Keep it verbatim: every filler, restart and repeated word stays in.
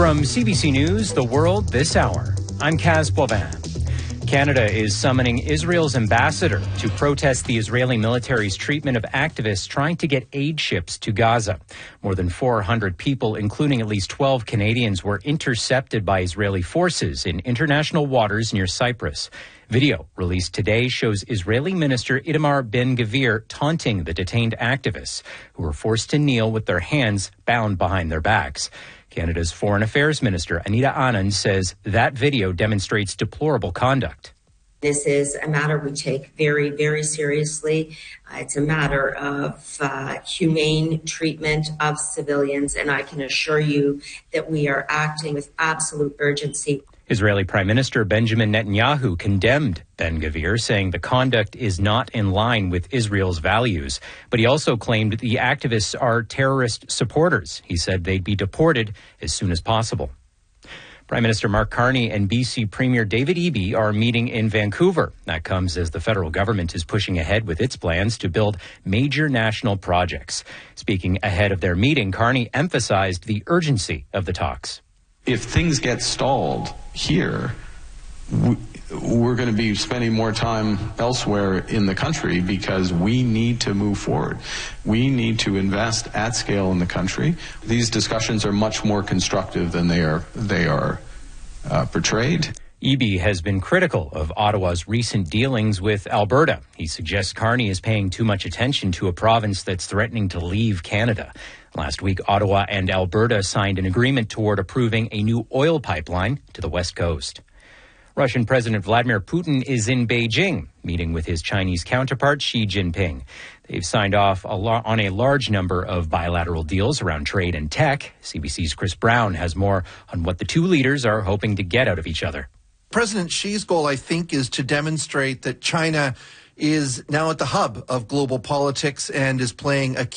From C B C News, The World This Hour, I'm Kaz Boivin. Canada is summoning Israel's ambassador to protest the Israeli military's treatment of activists trying to get aid ships to Gaza. More than four hundred people, including at least twelve Canadians, were intercepted by Israeli forces in international waters near Cyprus. Video released today shows Israeli Minister Itamar Ben-Gvir taunting the detained activists, who were forced to kneel with their hands bound behind their backs. Canada's Foreign Affairs Minister Anita Anand says that video demonstrates deplorable conduct. This is a matter we take very, very seriously. Uh, it's a matter of uh, humane treatment of civilians, and I can assure you that we are acting with absolute urgency. Israeli Prime Minister Benjamin Netanyahu condemned Ben-Gvir, saying the conduct is not in line with Israel's values. But he also claimed the activists are terrorist supporters. He said they'd be deported as soon as possible. Prime Minister Mark Carney and B C Premier David Eby are meeting in Vancouver. That comes as the federal government is pushing ahead with its plans to build major national projects. Speaking ahead of their meeting, Carney emphasized the urgency of the talks. If things get stalled here, we're going to be spending more time elsewhere in the country because we need to move forward. We need to invest at scale in the country. These discussions are much more constructive than they are they are uh, portrayed. Eby has been critical of Ottawa's recent dealings with Alberta. He suggests Carney is paying too much attention to a province that's threatening to leave Canada. Last week, Ottawa and Alberta signed an agreement toward approving a new oil pipeline to the West Coast. Russian President Vladimir Putin is in Beijing, meeting with his Chinese counterpart Xi Jinping. They've signed off a lo- on a large number of bilateral deals around trade and tech. C B C's Chris Brown has more on what the two leaders are hoping to get out of each other. President Xi's goal, I think, is to demonstrate that China is now at the hub of global politics and is playing a